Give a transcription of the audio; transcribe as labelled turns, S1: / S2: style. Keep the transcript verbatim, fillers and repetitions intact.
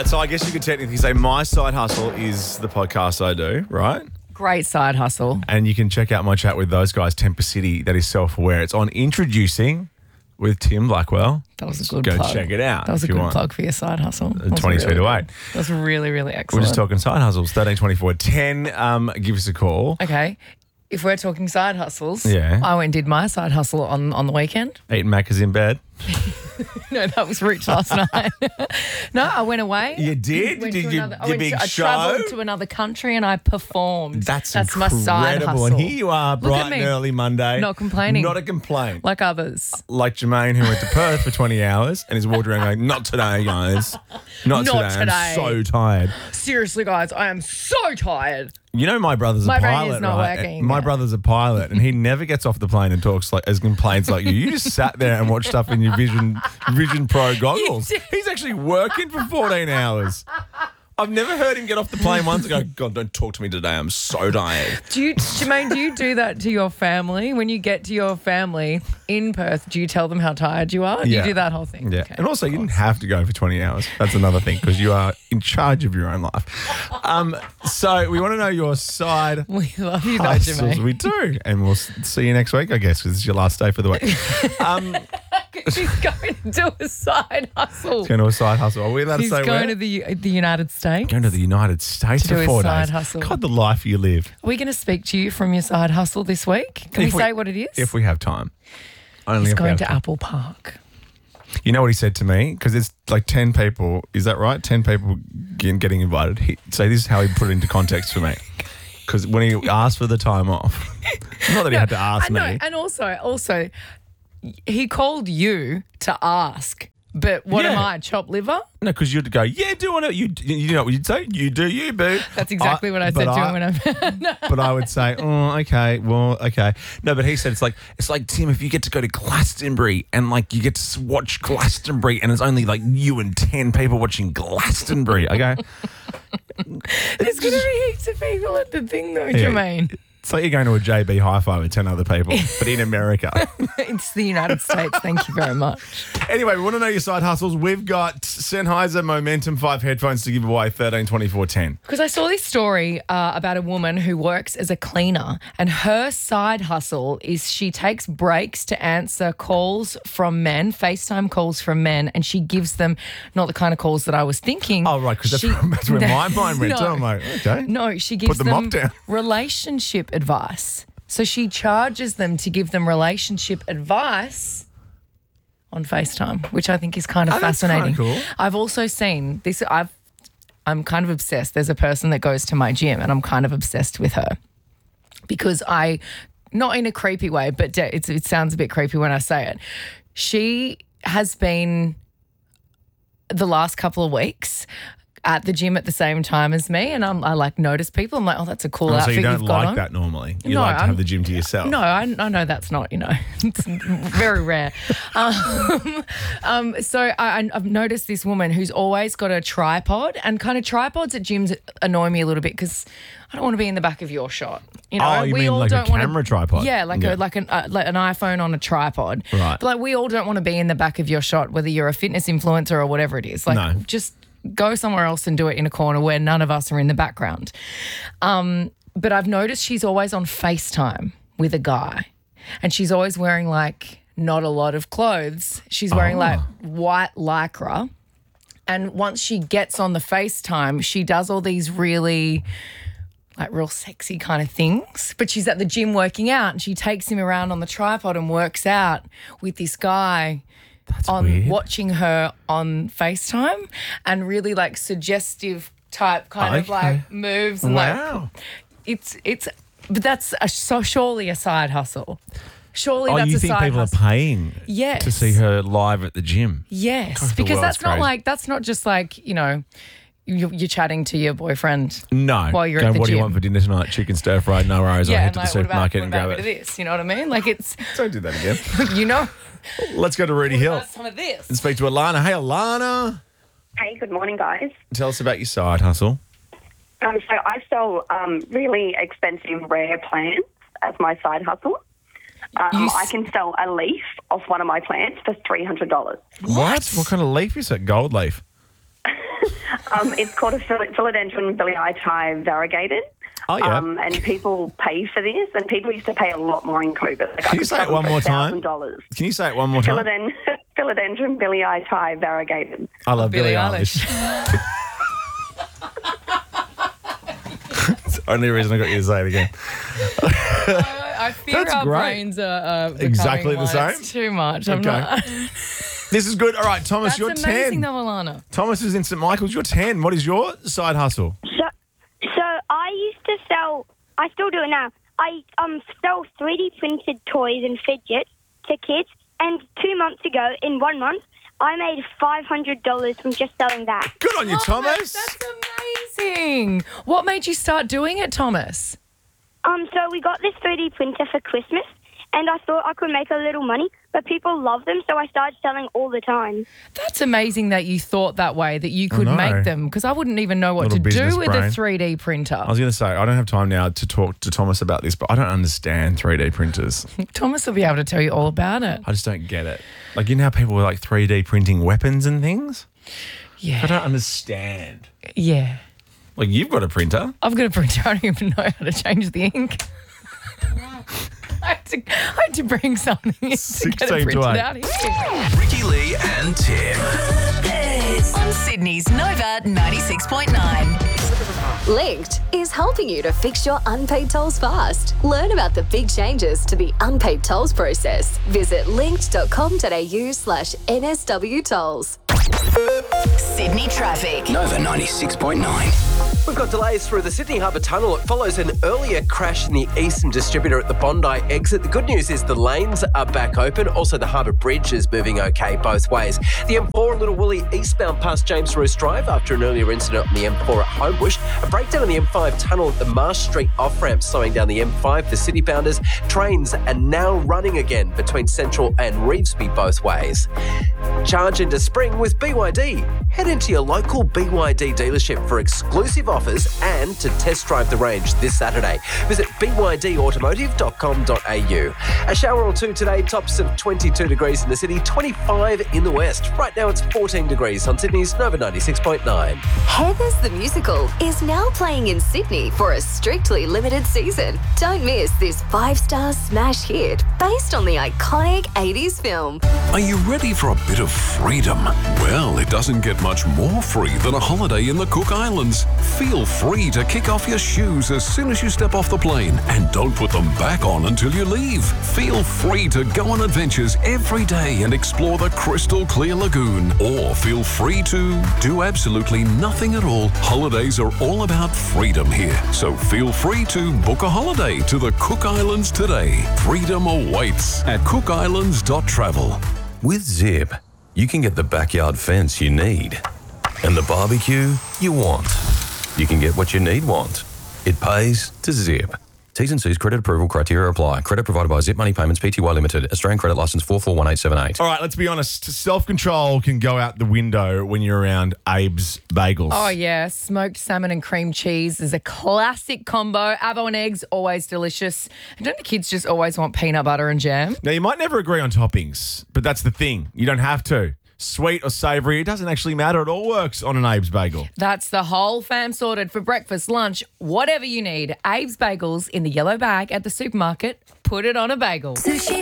S1: right, so I guess you could technically say my side hustle is the podcast I do, right?
S2: Great side hustle.
S1: And you can check out my chat with those guys, Temper City, that is self-aware. It's on Introducing with Tim Blackwell.
S2: That was a good
S1: Go
S2: plug.
S1: check it out.
S2: That was a
S1: if you
S2: good
S1: want.
S2: plug for your side hustle. That was
S1: twenty-two
S2: really
S1: to
S2: good.
S1: eight.
S2: That was really, really
S1: We're
S2: excellent.
S1: just talking side hustles, thirteen twenty-four ten. Um, give us a call.
S2: Okay. If we're talking side hustles,
S1: Yeah.
S2: I went and did my side hustle on, on the weekend.
S1: Eating Macca's in bed.
S2: No, that was Rich last night. No, I went away.
S1: You did?
S2: Went
S1: Did
S2: to
S1: you-
S2: another, I
S1: your
S2: went
S1: big
S2: to, I
S1: show?
S2: travelled to another country and I performed.
S1: That's,
S2: That's my
S1: incredible.
S2: side hustle.
S1: And here you are,
S2: Look
S1: bright
S2: at me.
S1: and early Monday.
S2: Not complaining.
S1: Not a complaint.
S2: Like others.
S1: Like Jermaine, who went to Perth for twenty hours and is walking around going, not today, guys. Not,
S2: Not
S1: today.
S2: today.
S1: I'm so tired.
S2: Seriously, guys, I am so tired.
S1: You know my brother's
S2: My
S1: a
S2: brain
S1: pilot,
S2: is not
S1: right?
S2: working.
S1: My brother's a pilot and he never gets off the plane and talks like as complains like you. You just sat there and watched stuff in your Vision Vision Pro goggles.
S2: did.
S1: He's actually working for fourteen hours. I've never heard him get off the plane once and go, God, don't talk to me today. I'm so tired.
S2: Do you, Jermaine, do you do that to your family? When you get to your family in Perth, do you tell them how tired you are? Do
S1: Yeah.
S2: you do that whole thing?
S1: Yeah.
S2: Okay.
S1: And also, you didn't have to go for twenty hours. That's another thing because you are in charge of your own life. Um, so we want to know your side
S2: We love you, though,
S1: hustles.
S2: Jermaine.
S1: We do. And we'll s- see you next week, I guess, because it's your last day for the week. Um,
S2: He's going to do a side hustle.
S1: going to a side hustle. Are we allowed
S2: He's
S1: to say
S2: going
S1: where?
S2: to the the United States.
S1: Going to the United States
S2: To do
S1: for
S2: his
S1: four
S2: side
S1: days.
S2: hustle.
S1: God, the life you live.
S2: Are we going to speak to you from your side hustle this week? Can we,
S1: If we-
S2: say what it is?
S1: If we have time. Only
S2: He's
S1: if we
S2: going
S1: have
S2: to
S1: time.
S2: Apple Park.
S1: You know what he said to me? Because it's like ten people. Is that right? ten people get- getting invited. He, so this is how he put it into context for me. Because when he asked for the time off, not that he had to ask
S2: I know,
S1: me.
S2: and also, also, he called you to ask. But what am
S1: Yeah.
S2: I, chopped liver?
S1: No, because you'd go, yeah, do it. You, you know what you'd say? You do you, boo.
S2: That's exactly what I
S1: but
S2: said to him when I. No.
S1: But I would say, oh, okay, well, okay. No, but he said it's like it's like Tim, if you get to go to Glastonbury and like you get to watch Glastonbury and it's only like you and ten people watching Glastonbury. Okay,
S2: There's going to be heaps of people at the thing, though,
S1: Yeah.
S2: Jermaine.
S1: it's like you're going to a J B Hi-Fi with ten other people, but in America.
S2: It's the United States. Thank you very much.
S1: Anyway, we want to know your side hustles. We've got Sennheiser Momentum five headphones to give away, thirteen twenty-four ten.
S2: Because I saw this story uh, about a woman who works as a cleaner, and her side hustle is she takes breaks to answer calls from men, FaceTime calls from men, and she gives them not the kind of calls that I was thinking.
S1: Oh, right, because that's,
S2: She-
S1: that's where my mind went
S2: No.
S1: to. I'm like, okay.
S2: No, she gives
S1: the
S2: them
S1: mop down.
S2: relationship advice. So she charges them to give them relationship advice on FaceTime, which I think is kind of
S1: Oh, that's kinda
S2: fascinating.
S1: cool.
S2: I've also seen this. I've I'm kind of obsessed. There's a person that goes to my gym, and I'm kind of obsessed with her because I, not in a creepy way, but de- it's, it sounds a bit creepy when I say it. She has been the last couple of weeks at the gym at the same time as me, and I'm, I like notice people. I'm like, oh, that's a cool
S1: Oh, so
S2: outfit
S1: you don't
S2: you've got
S1: like
S2: on.
S1: that normally. You
S2: No,
S1: like to
S2: I'm-
S1: have the gym to yourself.
S2: No, I, I know that's not, you know, it's very rare. Um, um, so I, I've noticed this woman who's always got a tripod, and kind of tripods at gyms annoy me a little bit because I don't want to be in the back of your shot. You know,
S1: Oh, you
S2: we
S1: mean
S2: all
S1: like a
S2: don't wanna-
S1: camera tripod?
S2: Yeah, like
S1: Yeah.
S2: a like an uh, like an iPhone on a tripod.
S1: Right.
S2: But like we all don't want to be in the back of your shot, whether you're a fitness influencer or whatever it is. Like
S1: No.
S2: just go somewhere else and do it in a corner where none of us are in the background. Um, but I've noticed she's always on FaceTime with a guy, and she's always wearing like not a lot of clothes. She's wearing
S1: Oh.
S2: like white lycra. And once she gets on the FaceTime, she does all these really like real sexy kind of things. But she's at the gym working out, and she takes him around on the tripod and works out with this guy
S1: That's
S2: on
S1: weird.
S2: watching her on FaceTime, and really like suggestive type kind of
S1: Okay.
S2: like moves and
S1: Wow.
S2: like it's it's but that's a, so surely a side hustle. Surely
S1: Oh,
S2: that's
S1: you
S2: a
S1: think
S2: side
S1: people
S2: hustle.
S1: are paying
S2: Yes.
S1: to see her live at the gym?
S2: Yes,
S1: Gosh, the
S2: because
S1: world's
S2: that's not
S1: crazy.
S2: like that's not just like, you know, you- you're chatting to your boyfriend.
S1: No.
S2: While you're at
S1: Going,
S2: the
S1: what do you
S2: gym.
S1: want for dinner tonight? Chicken stir fried, no worries. I'll
S2: Yeah,
S1: head
S2: and
S1: to the
S2: like, what about,
S1: supermarket
S2: what
S1: and
S2: about
S1: grab
S2: a bit
S1: it.
S2: of this? You know what I mean? Like it's,
S1: Don't do that again.
S2: you know,
S1: Let's go to Rudy Hill
S2: about some of this.
S1: and speak to Alana. Hey, Alana.
S3: Hey, good morning, guys.
S1: Tell us about your side hustle.
S3: Um, so I sell um, really expensive rare plants as my side hustle. Um,
S2: You s-
S3: I can sell a leaf off one of my plants for three hundred dollars.
S1: What? What kind of leaf is it? Gold leaf.
S3: Um, it's called a phil- philodendron biliatai variegated.
S1: Oh, yeah.
S3: Um, and people pay for this, and people used to pay a lot more in COVID. Like
S1: Can you say it one more time?
S3: dollars
S1: Can you say it one more time?
S3: Philodend- philodendron biliatai variegated.
S1: I love Billie,
S2: Billie
S1: Eilish. It's the only reason I got you to say it again.
S2: I, I fear
S1: That's
S2: our
S1: great.
S2: brains are uh, becoming
S1: Exactly the
S2: one.
S1: same?
S2: It's too much. I'm
S1: Okay.
S2: not.
S1: This is good. All right, Thomas,
S2: That's
S1: you're
S2: amazing,
S1: ten.
S2: though, Alana.
S1: Thomas is in St Michael's. You're ten. What is your side hustle?
S4: So, so I used to sell. I still do it now. I um sell three D printed toys and fidgets to kids. And two months ago, in one month, I made five hundred dollars from just selling that.
S1: Good on you, Thomas.
S2: That's amazing. What made you start doing it, Thomas?
S4: Um, so we got this three D printer for Christmas, and I thought I could make a little money, but people love them, so I started selling all the time.
S2: That's amazing that you thought that way, that you could
S1: know.
S2: make them, because I wouldn't even know what
S1: Little
S2: to
S1: business
S2: do with
S1: brain.
S2: a three D printer.
S1: I was going to say, I don't have time now to talk to Thomas about this, but I don't understand three D printers.
S2: Thomas will be able to tell you all about it.
S1: I just don't get it. Like, you know how people were like three D printing weapons and things? I
S2: Yeah.
S1: don't understand.
S2: Yeah.
S1: Like, you've got a printer.
S2: I've got a printer. I don't even know how to change the ink. I had to, I had to bring something in to get
S1: sixteen
S2: it
S1: to
S2: printed
S1: eight.
S2: out here.
S5: Ricky Lee and Tim.
S6: On Sydney's Nova ninety-six point nine. Linked is helping you to fix your unpaid tolls fast. Learn about the big changes to the unpaid tolls process. Visit linked.com.au slash NSW tolls. Sydney traffic.
S5: Nova ninety-six point nine.
S7: We've got delays through the Sydney Harbour Tunnel. It follows an earlier crash in the Eastern Distributor at the Bondi exit. The good news is the lanes are back open. Also, the Harbour Bridge is moving okay both ways. The M four Little Woolly eastbound past James Roos Drive after an earlier incident on the M four at Homebush. A breakdown on the M five tunnel at the Marsh Street off-ramp slowing down the M five for city bounders. Trains are now running again between Central and Revesby both ways. Charge into spring with B Y D. Head into your local B Y D dealership for exclusive offers and to test drive the range this Saturday. Visit b y d automotive dot com dot a u. A shower or two today, tops of twenty-two degrees in the city, twenty-five in the west. Right now it's fourteen degrees on Sydney's Nova ninety-six point nine.
S6: Heathers the Musical is now playing in Sydney for a strictly limited season. Don't miss this five-star smash hit based on the iconic eighties film.
S8: Are you ready for a bit of freedom? Well, it doesn't get much more free than a holiday in the Cook Islands. Feel free to kick off your shoes as soon as you step off the plane and don't put them back on until you leave. Feel free to go on adventures every day and explore the crystal clear lagoon. Or feel free to do absolutely nothing at all. Holidays are all about freedom here. So feel free to book a holiday to the Cook Islands today. Freedom awaits at cook islands dot travel.
S9: With Zip, you can get the backyard fence you need and the barbecue you want. You can get what you need want. It pays to Zip. T's and C's credit approval criteria apply. Credit provided by Zip Money Payments Pty Limited. Australian credit license four four one eight seven eight.
S1: All right, let's be honest. Self-control can go out the window when you're around Abe's Bagels.
S2: Oh, yeah. Smoked salmon and cream cheese is a classic combo. Avo and eggs, always delicious. And don't the kids just always want peanut butter and jam?
S1: Now, you might never agree on toppings, but that's the thing. You don't have to. Sweet or savoury, it doesn't actually matter. It all works on an Abe's Bagel.
S2: That's the whole fam sorted for breakfast, lunch, whatever you need. Abe's Bagels in the yellow bag at the supermarket. Put it on a bagel.
S6: Sushi